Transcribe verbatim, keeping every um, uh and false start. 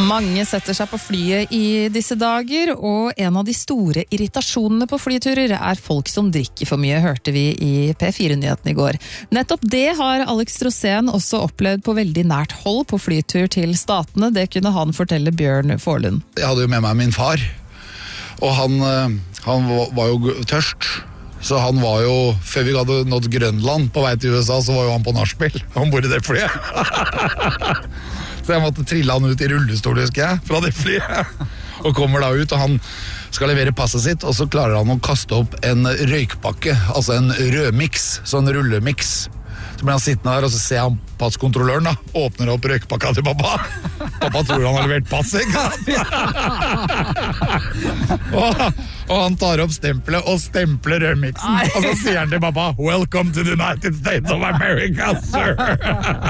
Mange setter seg på flyet i disse dager, og en av de store irritasjonene på flyturer er folk som drikker for mye, hørte vi i P fire-nyheten i går. Nettopp det har Alex Rosén også opplevd på veldig nært hold på flytur til Statene. Det kunne han fortelle Bjørn Forlund. Jeg hadde jo med meg min far, og han, han var jo tørst. Så han var jo, før vi hadde nådd Grønland på vei til U S A, så var jo han på nachspiel. Han bor i det flyet. Så jeg måtte trille han ut i rullestol, husker jeg, fra det flyet. Og kommer da ut, og han skal levere passet sitt, og så klarer han å kaste opp en røykpakke, altså en rødmix, sånn rullemix. Så blir han sittende der, og så ser han passkontrolløren da, åpner opp røykpakka til pappa. Pappa tror han har levert pass, ikke? og, og han tar opp stempelet og stempler rødmixen, og så sier han til pappa, "Welcome to the United States of America, sir!"